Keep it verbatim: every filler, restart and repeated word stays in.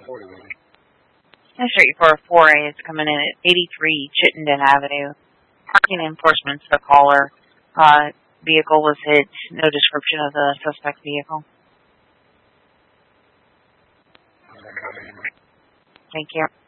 forty, baby. That's street for four A is coming in at eighty-three Chittenden Avenue. Parking enforcement's the caller. Uh, vehicle was hit. No description of the suspect vehicle. Thank you.